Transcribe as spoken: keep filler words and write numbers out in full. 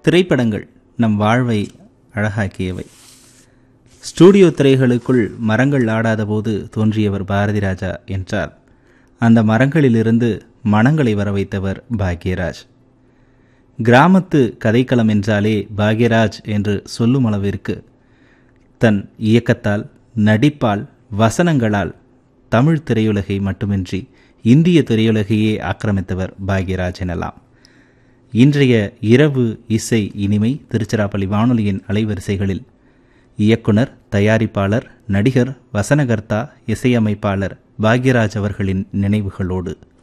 திரைப்படங்கள் நம் வாழ்வை அழகாக்கியவை. ஸ்டூடியோ திரைகளுக்குள் மரங்கள் ஆடாதபோது தோன்றியவர் பாரதி ராஜா என்றால் அந்த மரங்களிலிருந்து மனங்களை வர வைத்தவர் பாக்யராஜ். கிராமத்து கதைக்களம் என்றாலே பாக்யராஜ் என்று சொல்லும் அளவிற்கு தன் இயக்கத்தால், நடிப்பால், வசனங்களால் தமிழ் திரையுலகை மட்டுமின்றி இந்திய திரையுலகையே ஆக்கிரமித்தவர் பாக்யராஜ் எனலாம். இன்றைய இரவு இசை இனிமை திருச்சிராப்பள்ளி வானொலியின் அலைவரிசைகளில் இயக்குனர், தயாரிப்பாளர், நடிகர், வசனகர்த்தா, இசையமைப்பாளர் பாக்யராஜ் அவர்களின் நினைவுகளோடு